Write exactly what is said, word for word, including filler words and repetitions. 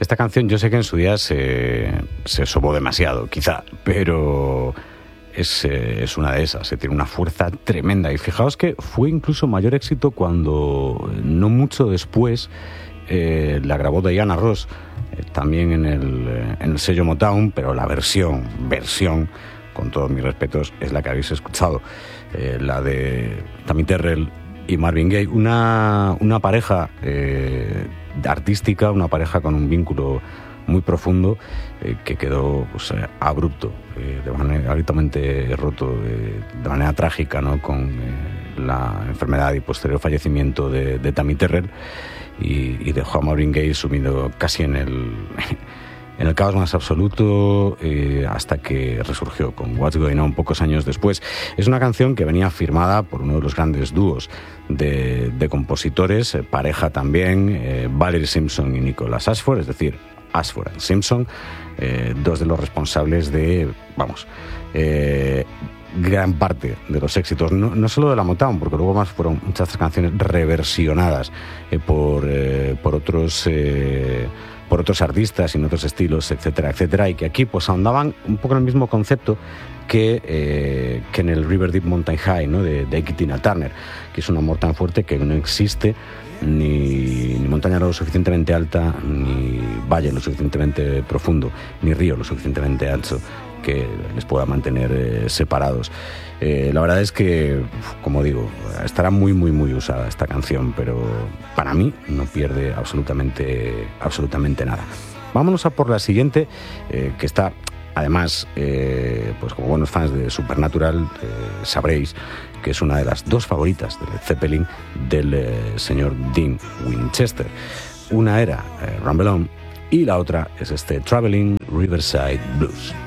Esta canción yo sé que en su día se, se sobó demasiado, quizá, pero es, eh, es una de esas, eh, tiene una fuerza tremenda. Y fijaos que fue incluso mayor éxito cuando, no mucho después, eh, la grabó Diana Ross, eh, también en el, eh, en el sello Motown, pero la versión, versión, con todos mis respetos, es la que habéis escuchado, eh, la de Tammy Terrell y Marvin Gaye, una, una pareja eh, artística, una pareja con un vínculo muy profundo, eh, que quedó pues, eh, abrupto, eh, de manera abruptamente roto, eh, de manera trágica, ¿no? Con eh, la enfermedad y posterior fallecimiento de, de Tammy Terrell, y, y dejó a Marvin Gaye sumido casi en el en el caos más absoluto, eh, hasta que resurgió con What's Going On pocos años después. Es una canción que venía firmada por uno de los grandes dúos de, de compositores, eh, pareja también, eh, Valerie Simpson y Nicholas Ashford, es decir, Ashford y Simpson, eh, dos de los responsables de, vamos, eh, gran parte de los éxitos, no, no solo de la Motown, porque luego más fueron muchas canciones reversionadas eh, por, eh, por otros... Eh, por otros artistas y en otros estilos, etcétera, etcétera, y que aquí pues ahondaban un poco en el mismo concepto que, eh, que en el River Deep Mountain High, ¿no? de, de Tina Turner, que es un amor tan fuerte que no existe ni, ni montaña lo suficientemente alta, ni valle lo suficientemente profundo, ni río lo suficientemente ancho que les pueda mantener eh, separados. Eh, la verdad es que, como digo, estará muy, muy, muy usada esta canción, pero para mí no pierde absolutamente, absolutamente nada. Vámonos a por la siguiente, eh, que está, además, eh, pues como buenos fans de Supernatural, eh, sabréis que es una de las dos favoritas de Led Zeppelin del eh, señor Dean Winchester. Una era eh, Rumble On y la otra es este Traveling Riverside Blues.